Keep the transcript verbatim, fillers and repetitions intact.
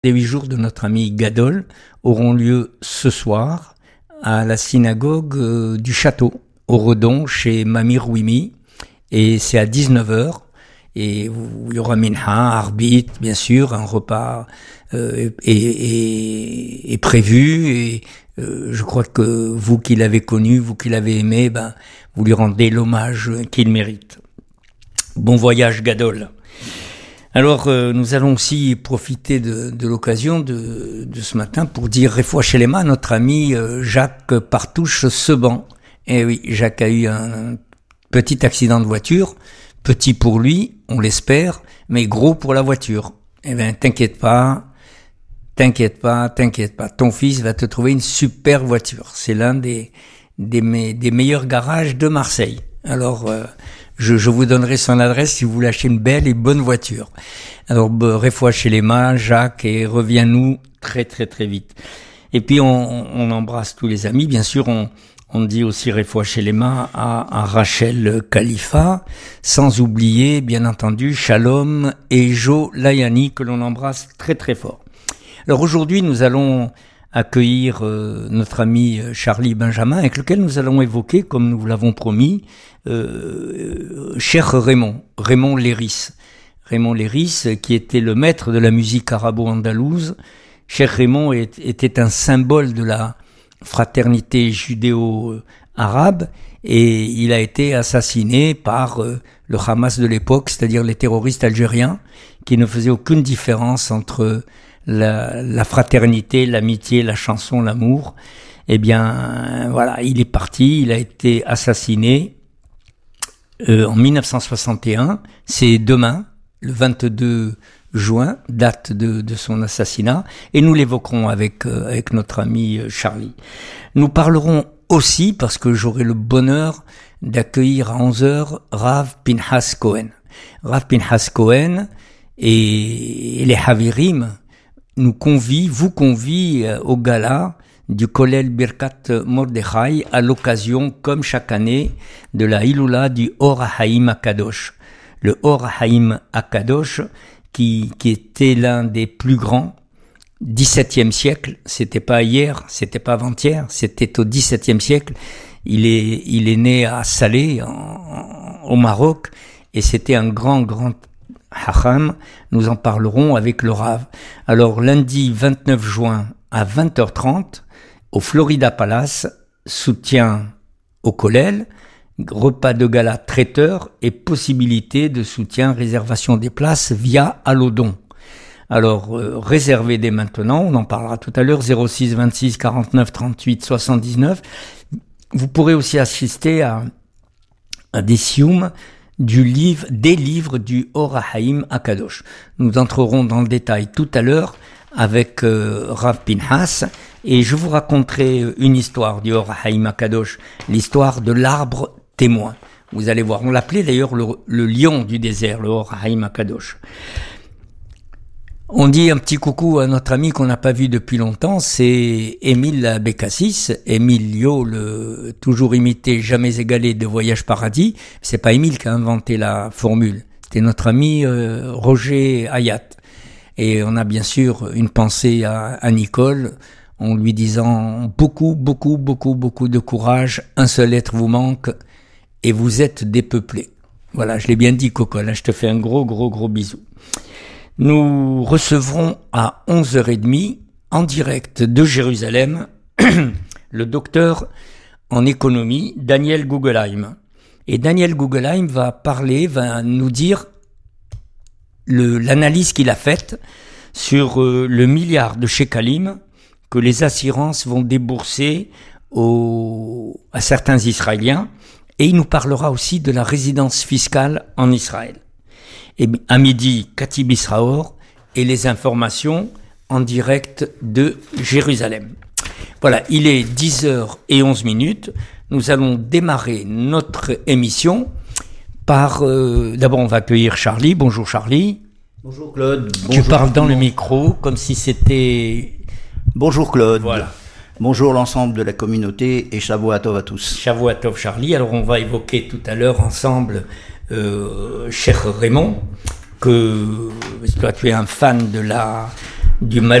Les huit jours de notre ami Gadol auront lieu ce soir à la synagogue euh, du château, au Redon, chez Mamie Rouimi, et c'est à dix-neuf heures. Et il y aura minha, arbitre, bien sûr, un repas euh, est, est, est prévu. Et euh, je crois que vous qui l'avez connu, vous qui l'avez aimé, ben vous lui rendez l'hommage qu'il mérite. Bon voyage, Gadol. Alors, euh, nous allons aussi profiter de, de l'occasion de, de ce matin pour dire Refoua Shelema à notre ami euh, Jacques Partouche-Seban. Eh oui, Jacques a eu un petit accident de voiture, petit pour lui, on l'espère, mais gros pour la voiture. Eh bien, t'inquiète pas, t'inquiète pas, t'inquiète pas. Ton fils va te trouver une super voiture. C'est l'un des, des, des meilleurs garages de Marseille. Alors, euh, Je, je vous donnerai son adresse si vous voulez acheter une belle et bonne voiture. Alors, Refoua Shelema, Jacques, et reviens-nous très très très vite. Et puis, on, on embrasse tous les amis. Bien sûr, on, on dit aussi Refoua Shelema à, à Rachel Khalifa, sans oublier, bien entendu, Shalom et Jo Layani, que l'on embrasse très très fort. Alors, aujourd'hui, nous allons accueillir euh, notre ami Charlie Benjamin, avec lequel nous allons évoquer, comme nous l'avons promis, euh, cher Raymond, Raymond Léris. Raymond Léris, qui était le maître de la musique arabo-andalouse. Cher Raymond est, était un symbole de la fraternité judéo-arabe, et il a été assassiné par euh, le Hamas de l'époque, c'est-à-dire les terroristes algériens, qui ne faisaient aucune différence entre La, la fraternité, l'amitié, la chanson, l'amour. Eh bien, voilà, il est parti, il a été assassiné euh, en mille neuf cent soixante et un. C'est demain, le vingt-deux juin, date de, de son assassinat, et nous l'évoquerons avec euh, avec notre ami Charlie. Nous parlerons aussi, parce que j'aurai le bonheur d'accueillir à onze heures Rav Pinhas Cohen. Rav Pinhas Cohen et, et les Havirim nous convie, vous convie au gala du Kollel Birkat Mordechai à l'occasion, comme chaque année, de la Hiloula du Or HaHaim HaKadosh. Le Or HaHaim HaKadosh, qui, qui était l'un des plus grands, dix-septième siècle, c'était pas hier, c'était pas avant-hier, c'était au dix-septième siècle. Il est, il est né à Salé, en, en, au Maroc, et c'était un grand, grand Hacham. Nous en parlerons avec le Rav. Alors, lundi vingt-neuf juin à vingt heures trente, au Florida Palace, soutien au Kollel, repas de gala traiteur et possibilité de soutien, réservation des places via Allodon. Alors, euh, réservez dès maintenant, on en parlera tout à l'heure, zéro six vingt-six quarante-neuf trente-huit soixante-dix-neuf. Vous pourrez aussi assister à, à des sioum du livre, des livres du Or HaHaim HaKadosh. Nous entrerons dans le détail tout à l'heure avec euh, Rav Pinhas, et je vous raconterai une histoire du Or HaHaim HaKadosh, l'histoire de l'arbre témoin. Vous allez voir, on l'appelait d'ailleurs le, le lion du désert, le Or HaHaim HaKadosh. On dit un petit coucou à notre ami qu'on n'a pas vu depuis longtemps, c'est Émile Bécassis, Émilio, le toujours imité, jamais égalé de Voyage Paradis. C'est pas Émile qui a inventé la formule, c'était notre ami euh, Roger Hayat. Et on a bien sûr une pensée à, à Nicole, en lui disant beaucoup, beaucoup, beaucoup, beaucoup de courage, un seul être vous manque, et vous êtes dépeuplé. Voilà, je l'ai bien dit, Coco, là je te fais un gros, gros, gros bisou. Nous recevrons à onze heures trente, en direct de Jérusalem, le docteur en économie, Daniel Guggenheim. Et Daniel Guggenheim va parler, va nous dire le, l'analyse qu'il a faite sur euh, le milliard de shekalim que les assurances vont débourser aux, à certains Israéliens. Et il nous parlera aussi de la résidence fiscale en Israël. Et à midi, Katib Israor et les informations en direct de Jérusalem. Voilà, il est dix heures onze minutes. Nous allons démarrer notre émission par... Euh, d'abord, on va accueillir Charlie. Bonjour Charlie. Bonjour Claude. Tu Bonjour parles dans le micro comme si c'était... Bonjour Claude. Voilà. Bonjour l'ensemble de la communauté et Shavua Tov à tous. Shavua Tov Charlie. Alors on va évoquer tout à l'heure ensemble... Euh, cher Raymond, que toi tu es un fan de la du